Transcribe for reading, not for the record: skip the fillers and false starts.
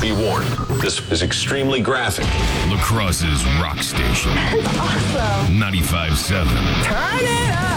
Be warned, this is extremely graphic. La Crosse's rock station. That's awesome. 95.7. Turn it up.